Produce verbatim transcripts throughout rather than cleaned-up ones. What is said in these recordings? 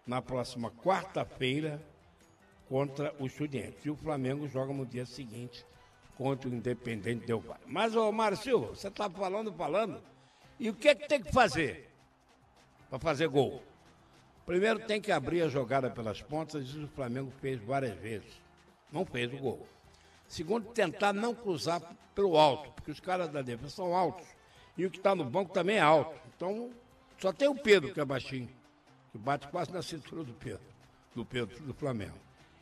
na próxima quarta-feira contra o Estudiantes. E o Flamengo joga no dia seguinte contra o Independente Del Valle. Mas, ô Mário Silva, você está falando, falando, e o que, é que tem que fazer para fazer gol? Primeiro tem que abrir a jogada pelas pontas, isso o Flamengo fez várias vezes. Não fez o gol. Segundo, tentar não cruzar pelo alto, porque os caras da defesa são altos. E o que está no banco também é alto. Então, só tem o Pedro, que é baixinho, que bate quase na cintura do Pedro, do Pedro do Flamengo.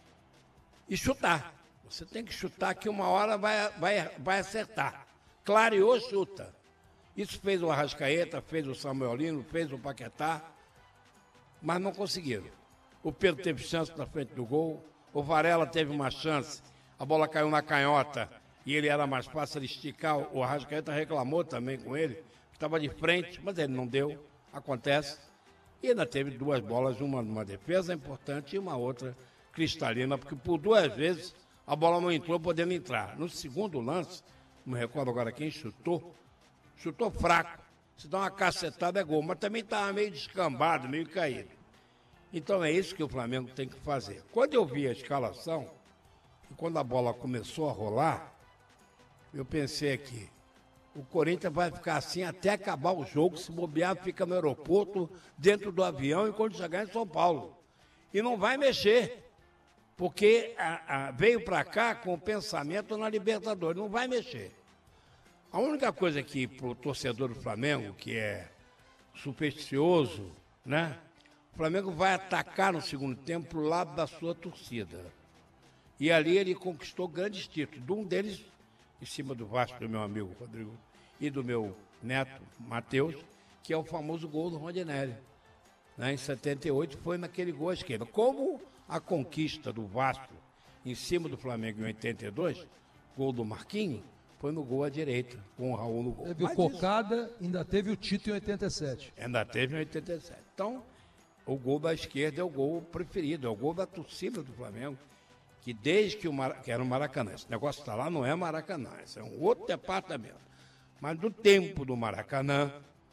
E chutar. Você tem que chutar que uma hora vai, vai, vai acertar. Clareou, chuta. Isso fez o Arrascaeta, fez o Samuelino, fez o Paquetá, mas não conseguiram. O Pedro teve chance na frente do gol, o Varela teve uma chance, a bola caiu na canhota e ele era mais fácil de esticar. O Arrascaeta reclamou também com ele, que estava de frente, mas ele não deu, acontece. E ainda teve duas bolas, uma numa defesa importante e uma outra cristalina, porque por duas vezes a bola não entrou podendo entrar. No segundo lance, não me recordo agora quem chutou, chutou fraco. Se dá uma cacetada é gol, mas também estava meio descambado, meio caído. Então é isso que o Flamengo tem que fazer. Quando eu vi a escalação, e quando a bola começou a rolar, eu pensei aqui, o Corinthians vai ficar assim até acabar o jogo, se bobear, fica no aeroporto, dentro do avião, e quando chegar em São Paulo. E não vai mexer. Porque a, a, veio para cá com o pensamento na Libertadores, não vai mexer. A única coisa que para o torcedor do Flamengo, que é supersticioso, né? O Flamengo vai atacar no segundo tempo para o lado da sua torcida. E ali ele conquistou grandes títulos. Um deles, em cima do Vasco, do meu amigo Rodrigo, e do meu neto, Matheus, que é o famoso gol do Rondinelli. Né? Em setenta e oito foi naquele gol à esquerda. Como a conquista do Vasco em cima do Flamengo em oitenta e dois, gol do Marquinhos, foi no gol à direita, com o Raul no gol. Teve o Cocada, isso, ainda teve o Tito em oitenta e sete. Ainda teve em oitenta e sete. Então, o gol da esquerda é o gol preferido, é o gol da torcida do Flamengo, que desde que, o Mar... que era o Maracanã, esse negócio está lá, não é Maracanã, esse é um outro departamento. Mas do tempo do Maracanã,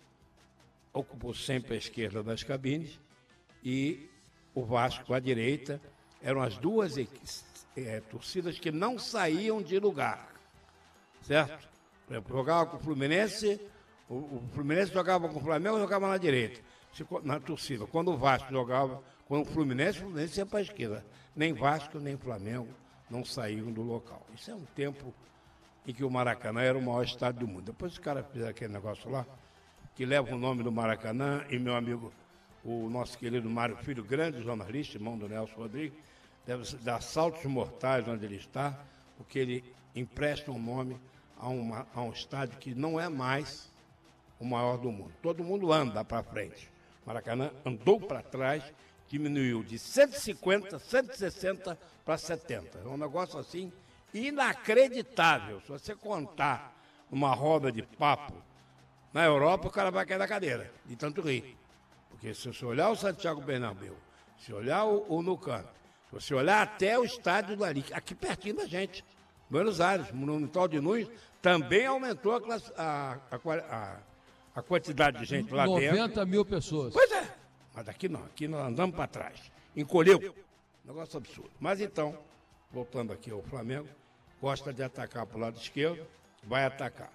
ocupou sempre a esquerda das cabines e o Vasco à direita. Eram as duas é, torcidas que não saíam de lugar, certo? Jogava com o Fluminense, o, o Fluminense jogava com o Flamengo, jogava na direita, na torcida. Quando o Vasco jogava com o Fluminense, o Fluminense ia para a esquerda. Nem Vasco, nem Flamengo não saíam do local. Isso é um tempo em que o Maracanã era o maior estádio do mundo. Depois os caras fizeram aquele negócio lá, que leva o nome do Maracanã, e meu amigo, o nosso querido Mário Filho, grande jornalista, irmão do Nelson Rodrigues, deve dar saltos mortais onde ele está, porque ele empresta um nome a, uma, a um estádio que não é mais o maior do mundo. Todo mundo anda para frente. O Maracanã andou para trás, diminuiu de cento e cinquenta, cento e sessenta para setenta. É um negócio assim inacreditável. Se você contar uma roda de papo na Europa, o cara vai cair da cadeira, de tanto rir. Porque se você olhar o Santiago Bernabéu, se olhar o, o Nou Camp, se você olhar até o estádio do Ali, aqui pertinho da gente, Buenos Aires, Monumental de Nunes, também aumentou a, classe, a, a, a, a quantidade de gente lá dentro. noventa mil pessoas. Pois é, mas aqui não, aqui nós andamos para trás. Encolheu. Negócio absurdo. Mas então, voltando aqui ao Flamengo, gosta de atacar para o lado esquerdo, vai atacar.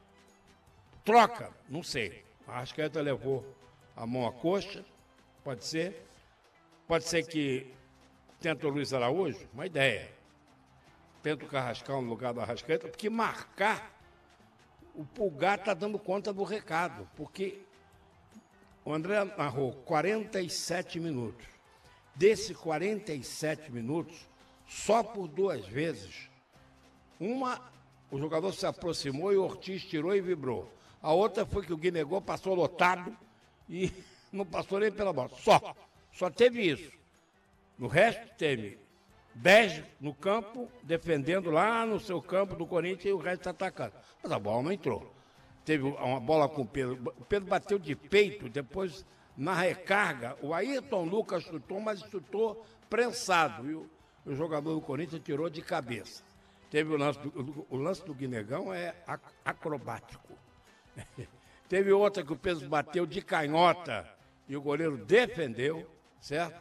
Troca, não sei. A Arrascaeta levou a mão à coxa, pode ser. Pode ser que tenta o Luiz Araújo, uma ideia. Tenta o Carrascal no lugar do Arrascaeta, porque marcar, o Pulgar está dando conta do recado, porque o André narrou quarenta e sete minutos. Desses quarenta e sete minutos, só por duas vezes, uma, o jogador se aproximou e o Ortiz tirou e vibrou. A outra foi que o Guinegol passou lotado e não passou nem pela bola. Só. Só teve isso. No resto, teve dez no campo, defendendo lá no seu campo do Corinthians e o resto atacando. Mas a bola não entrou. Teve uma bola com o Pedro. O Pedro bateu de peito, depois na recarga, o Ayrton Lucas chutou, mas chutou prensado. E o, o jogador do Corinthians tirou de cabeça. Teve o lance do, o lance do Guinegão é acrobático. Teve outra que o Pedro bateu de canhota e o goleiro defendeu, certo?